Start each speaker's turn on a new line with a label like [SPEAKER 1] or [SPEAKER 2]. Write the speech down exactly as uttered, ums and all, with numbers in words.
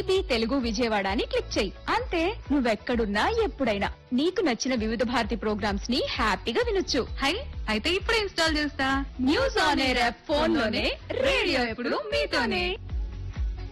[SPEAKER 1] VB Telugu Vijayawada అని click చేయి. అంతే, నువ్వెక్కడున్నా ఎప్పుడైనా నీకు నచ్చిన వివిధ భారతి ప్రోగ్రామ్స్ ని హ్యాపీగా వినొచ్చు.
[SPEAKER 2] హై అయితే ఇప్పుడే ఇన్స్టాల్ చేస్తా.
[SPEAKER 1] News on air app phone లోనే, రేడియో ఎప్పుడు మీతోనే.